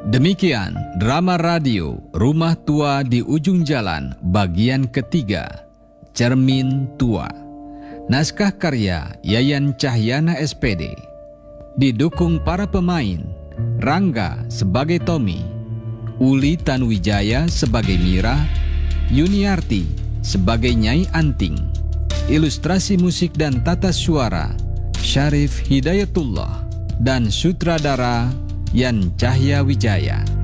Demikian drama radio Rumah Tua di Ujung Jalan bagian ketiga, Cermin Tua. Naskah karya Yayan Cahyana SPD. Didukung para pemain: Rangga sebagai Tommy, Uli Tanuwijaya sebagai Mira, Yuniarti sebagai Nyai Anting. Ilustrasi musik dan tata suara Syarif Hidayatullah dan sutradara Yan Cahya Wijaya.